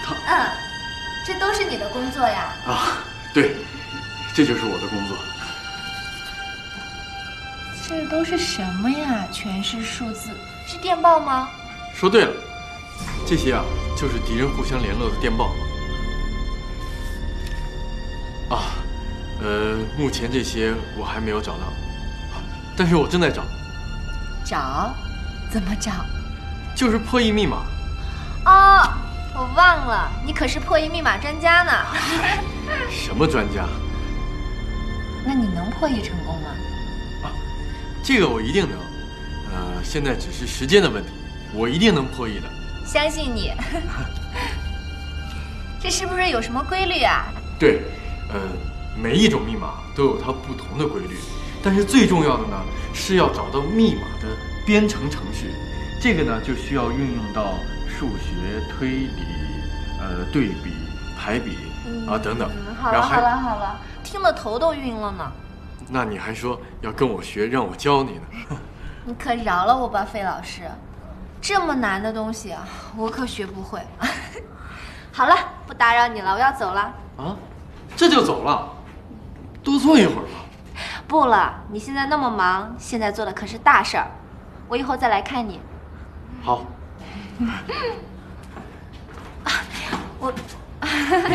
他。 这都是你的工作呀？ 啊，对，这就是我的工作。 这都是什么呀？全是数字，是电报吗？ 说对了，这些啊就是敌人互相联络的电报。啊，目前这些我还没有找到，但是我正在找。 找？怎么找？ 就是破译密码。 哦，我忘了，你可是破译密码专家呢。 什么专家？ 那你能破译成功吗？ 啊，这个我一定能。现在只是时间的问题，我一定能破译的。 相信你。这是不是有什么规律啊？ 对，每一种密码都有它不同的规律，但是最重要的呢是要找到密码的编程程序。这个呢就需要运用到数学、推理、对比、排比啊等等。 好了好了好了，听了头都晕了呢。 那你还说要跟我学，让我教你呢？ 你可饶了我吧，费老师，这么难的东西啊，我可学不会。好了，不打扰你了，我要走了。 啊，这就走了？多坐一会儿吧。 不了，你现在那么忙，现在做的可是大事儿，我以后再来看你。 好。 我